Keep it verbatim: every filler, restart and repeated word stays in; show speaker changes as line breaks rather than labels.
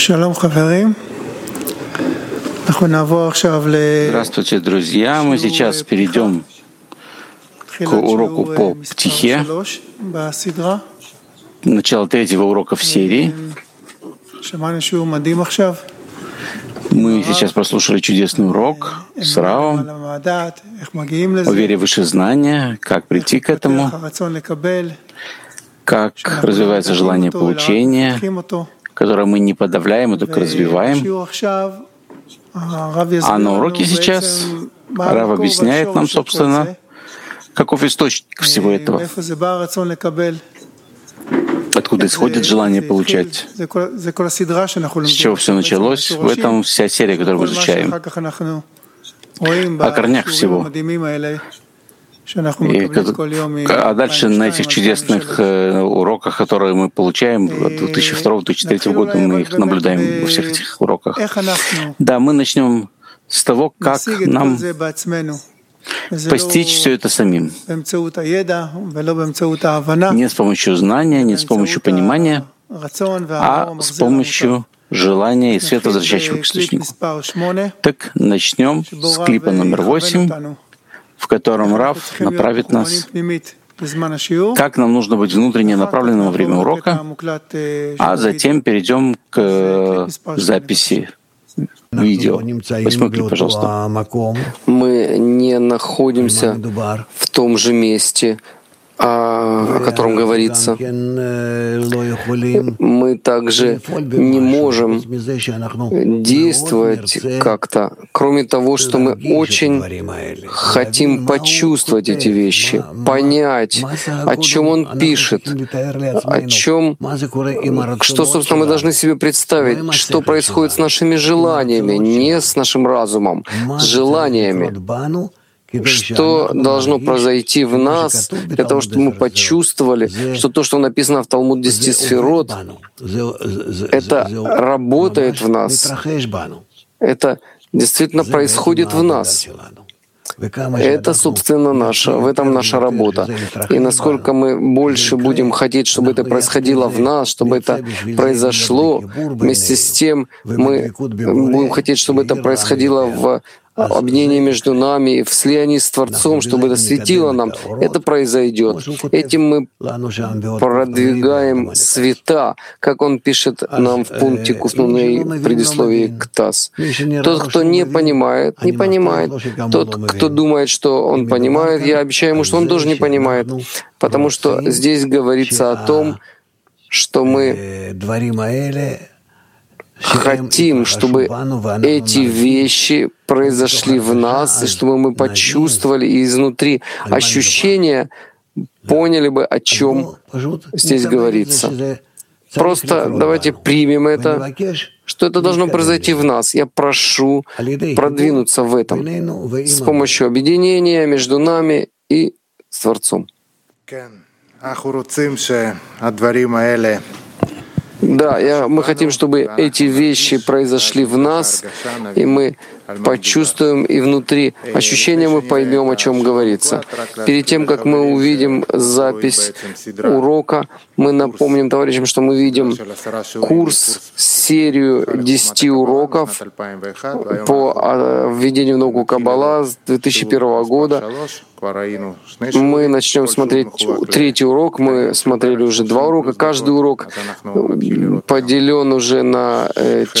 Здравствуйте, друзья! Мы сейчас перейдем к уроку по птихе, начало третьего урока в серии. Мы сейчас прослушали чудесный урок с Равом о вере в высшее знание, как прийти к этому, как развивается желание получения, которое мы не подавляем, а только развиваем. А на уроке сейчас Рав объясняет нам, собственно, каков источник всего этого, откуда исходит желание получать, с чего все началось. В этом вся серия, которую мы изучаем, о корнях всего. И, а дальше на этих чудесных э, уроках, которые мы получаем от две тысячи второго — две тысячи третьего года, мы их наблюдаем во всех этих уроках. Да, мы начнем с того, как нам постичь все это самим. Не с помощью знания, не с помощью понимания, а с помощью желания и света, возвращающего к источнику. Так, начнем с клипа номер восемь, в котором Рав направит нас, как нам нужно быть внутренне направленным во время урока, а затем перейдем к записи видео. Восьмой клип, пожалуйста.
Мы не находимся в том же месте, о котором говорится. Мы также не можем действовать как-то, кроме того, что мы очень хотим почувствовать эти вещи, понять, о чем он пишет, о чем, что, собственно, мы должны себе представить, что происходит с нашими желаниями, не с нашим разумом, с желаниями. Что должно произойти в нас для того, чтобы мы почувствовали, что то, что написано в Талмуд десяти сферот, это работает в нас, это действительно происходит в нас. Это, собственно, наша, в этом наша работа. И насколько мы больше будем хотеть, чтобы это происходило в нас, чтобы это произошло, вместе с тем мы будем хотеть, чтобы это происходило в объединении между нами, в слиянии с Творцом, чтобы это светило нам, это произойдет. Этим мы продвигаем света, как он пишет нам в пункте Куфнуней предисловии к ТАСС. Тот, кто не понимает, не понимает. Тот, кто думает, что он понимает, я обещаю ему, что он тоже не понимает. Потому что здесь говорится о том, что мы хотим, чтобы эти вещи произошли в нас, и чтобы мы почувствовали и изнутри ощущения, поняли бы, о чем здесь говорится. Просто давайте примем это, что это должно произойти в нас. Я прошу продвинуться в этом с помощью объединения между нами и с Творцом. Да, я, мы хотим, чтобы эти вещи произошли в нас, и мы почувствуем и внутри ощущения, мы поймем, о чем говорится. Перед тем, как мы увидим запись урока, мы напомним товарищам, что мы видим курс, серию десяти уроков по введению в науку Каббала с две тысячи первого года. Мы начнем смотреть третий урок. Мы смотрели уже два урока. Каждый урок поделен уже на